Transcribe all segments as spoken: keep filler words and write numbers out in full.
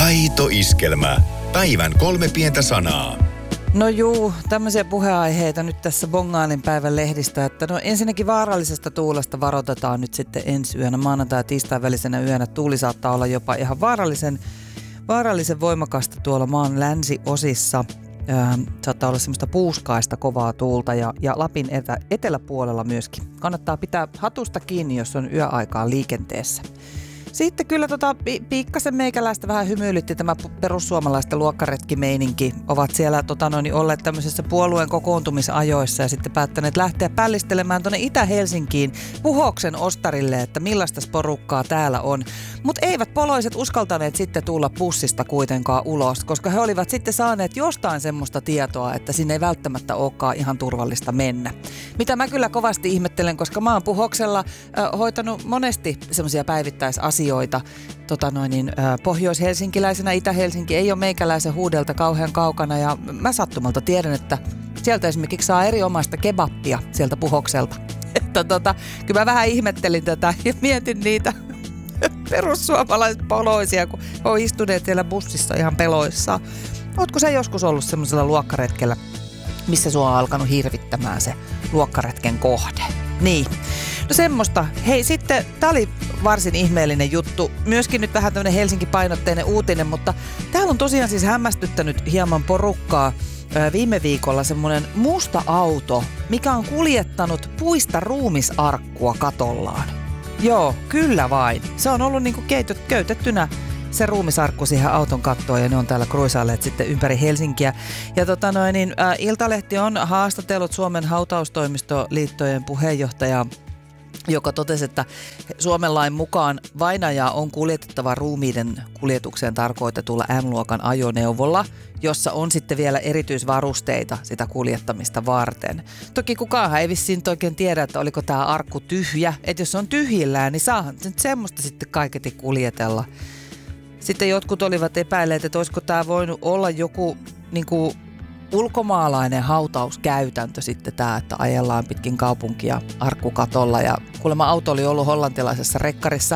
Aito iskelmä. Päivän kolme pientä sanaa. No juu, tämmöisiä puheenaiheita nyt tässä bongailin päivän lehdistä, että no ensinnäkin vaarallisesta tuulesta varoitetaan nyt sitten ensi yönä, maanantai- ja tiistain välisenä yönä. Tuuli saattaa olla jopa ihan vaarallisen, vaarallisen voimakasta tuolla maan länsiosissa. Ähm, saattaa olla semmoista puuskaista kovaa tuulta ja, ja Lapin etä, eteläpuolella myöskin. Kannattaa pitää hatusta kiinni, jos on yöaikaa liikenteessä. Sitten kyllä tota, pikkasen meikäläistä vähän hymyilytti tämä perussuomalaisten luokkaretkimeininki. Ovat siellä tota, noin, olleet tämmöisessä puolueen kokoontumisajoissa ja sitten päättäneet lähteä pällistelemään tuonne Itä-Helsinkiin Puhoksen ostarille, että millaista porukkaa täällä on. Mutta eivät poloiset uskaltaneet sitten tulla bussista kuitenkaan ulos, koska he olivat sitten saaneet jostain semmoista tietoa, että sinne ei välttämättä olekaan ihan turvallista mennä. Mitä mä kyllä kovasti ihmettelen, koska mä oon Puhoksella äh, hoitanut monesti semmoisia päivittäisasioita. asioita. Tota noin, niin, äh, pohjois-helsinkiläisenä Itä-Helsinki ei ole meikäläisen huudelta kauhean kaukana ja mä sattumalta tiedän, että sieltä esimerkiksi saa erinomaista kebappia sieltä Puhokselta. Että tota, kyllä mä vähän ihmettelin tätä ja mietin niitä perussuomalaiset poloisia, kun on istuneet siellä bussissa ihan peloissaan. Ootko sä joskus ollut semmoisella luokkaretkellä, missä sua on alkanut hirvittämään se luokkaretken kohde? Niin. No semmoista. Hei sitten, tää oli varsin ihmeellinen juttu. Myöskin nyt vähän tämmönen Helsinki-painotteinen uutinen, mutta täällä on tosiaan siis hämmästyttänyt hieman porukkaa viime viikolla semmoinen musta auto, mikä on kuljettanut puista ruumisarkkua katollaan. Joo, kyllä vain. Se on ollut niinku keitot, köytettynä se ruumisarkku siihen auton kattoon ja ne on täällä kruisailleet sitten ympäri Helsinkiä. Ja tota noin, niin, ä, Iltalehti on haastatellut Suomen hautaustoimistoliittojen puheenjohtajaa, joka totesi, että Suomen lain mukaan vainajaa on kuljetettava ruumiiden kuljetukseen tarkoitetulla M-luokan ajoneuvolla, jossa on sitten vielä erityisvarusteita sitä kuljettamista varten. Toki kukaan ei vissiin oikein tiedä, että oliko tämä arkku tyhjä. Että jos on tyhjillään, niin saahan nyt semmoista sitten kaiketi kuljetella. Sitten jotkut olivat epäilleet, että olisiko tämä voinut olla joku niin kuin ulkomaalainen hautauskäytäntö sitten tämä, että ajellaan pitkin kaupunkia arkkukatolla ja kuulemma auto oli ollut hollantilaisessa rekkarissa.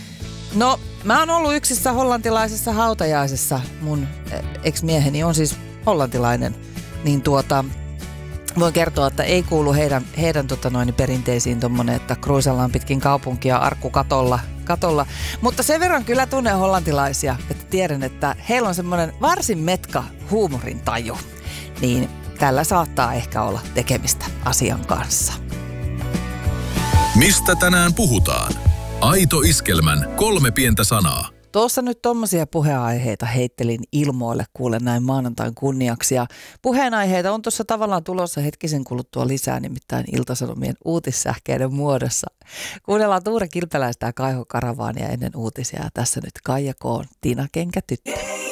No, mä oon ollut yksissä hollantilaisessa hautajaisessa. Mun ex-mieheni on siis hollantilainen, niin tuota, voin kertoa, että ei kuulu heidän, heidän tota noin, perinteisiin tommonen, että kruisallaan pitkin kaupunkia arkkukatolla. Katolla. Mutta sen verran kyllä tunnen hollantilaisia, että tiedän, että heillä on semmoinen varsin metka huumorintaju. Niin tällä saattaa ehkä olla tekemistä asian kanssa. Mistä tänään puhutaan? Aito iskelmän kolme pientä sanaa. Tuossa nyt tommosia puheenaiheita heittelin ilmoille, kuulen näin maanantain kunniaksi. Ja puheenaiheita on tuossa tavallaan tulossa hetkisen kuluttua lisää, nimittäin Ilta-Sanomien uutissähkeiden muodossa. Kuunnellaan Tuure Kilpeläistä ja Kaiho Karavaania ennen uutisia. Ja tässä nyt Kaija Koon Tiina Kenkä tyttö.